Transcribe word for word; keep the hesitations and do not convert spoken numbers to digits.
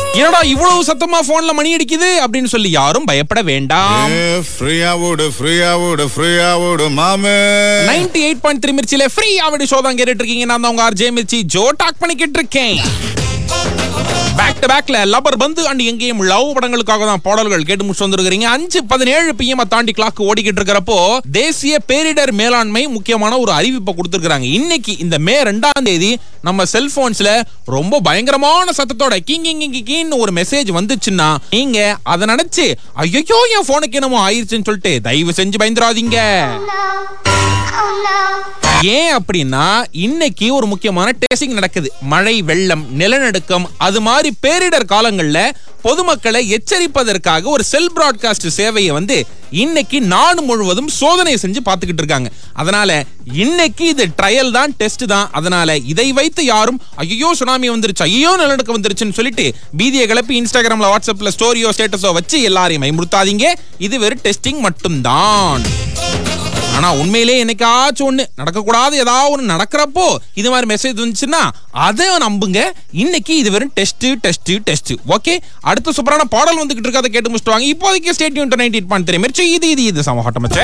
என்னடா இவ்வளவு சத்தமா போன்ல மணி அடிக்குது அப்படின்னு சொல்லி யாரும் பயப்பட வேண்டாம். ஃப்ரீயா ஓடு ஃப்ரீயா ஓடு ஃப்ரீயா ஓடு மாமே. Ninety eight point three மிர்ச்சில free Avadi show தான் கேட்டுட்டு இருக்கீங்க. நான் தான் உங்க ஆர்ஜே மிர்ச்சி ஜோ டாக் பண்ணிக்கிட்டு இருக்கேன். பேக் டு பேக்ல லப்பர் பந்து அண்ட் எங்கேயும் லவ் படங்களுக்காக தான் பாடல்கள் கேட்டு முடிச்சு வந்துருக்கீங்க. அஞ்சு பதினேழு பிஎம் தாண்டி கிளாக் ஓடிக்கிட்டு இருக்கிறப்போ தேசிய பேரிடர் மேலாண்மை முக்கியமான ஒரு அறிவிப்பை கொடுத்திருக்காங்க. இன்னைக்கு இந்த மே ரெண்டாம் தேதி நம்ம செல்போன்ஸ்ல ரொம்ப பயங்கரமான சத்தத்தோட கிங் கிங் கிங் ஒரு மெசேஜ் வந்துச்சுன்னா நீங்க அதை நினைச்சு ஐயோ என் போனுக்கு என்னமோ ஆயிருச்சுன்னு சொல்லிட்டு தயவு செஞ்சு பயந்துராதீங்க. ஏன் அப்படின்னா இன்னைக்கு ஒரு முக்கியமான டெஸ்டிங் நடக்குது. மழை, வெள்ளம், நிலநடுக்கம் அது மாதிரி பேரிடர் காலங்கள்ல பொதுமக்களை எச்சரிப்பதற்காக ஒரு செல் பிராட்காஸ்ட் சேவையை வந்து இன்னைக்கு நாடு முழுவதும் சோதனை செஞ்சு பார்த்துக்கிட்டு இருக்காங்க. அதனால இன்னைக்கு இது ட்ரையல் தான், டெஸ்ட் தான். அதனால இதை வைத்து யாரும் ஐயோ சுனாமி வந்துருச்சு, ஐயோ நிலநடுக்கம் வந்துருச்சுன்னு சொல்லிட்டு பீதியை கிளப்பி இன்ஸ்டாகிராம்ல, வாட்ஸ்அப்ல ஸ்டோரியோ ஸ்டேட்டஸோ வச்சு எல்லாரையும் பயமுறுத்தாதீங்க. இது வெறும் டெஸ்டிங் மட்டும்தான். ஆனா உண்மையிலே என்னைக்காச்சும் ஒண்ணு நடக்கக்கூடாது, ஏதாவது ஒண்ணு நடக்கிறப்போ இது மாதிரி மெசேஜ் வந்துச்சுன்னா அதை நம்புங்க. இன்னைக்கு இது வெறும் டெஸ்ட் டெஸ்ட் டெஸ்ட். ஓகே, அடுத்த சூப்பரான பாடல் வந்துகிட்டு இருக்காத கேட்டு முடிச்சுட்டு வாங்க. இப்போதைக்கு stay tune ninety eight point three Mirchi. இது இது இது சம ஹாட் மச்சே.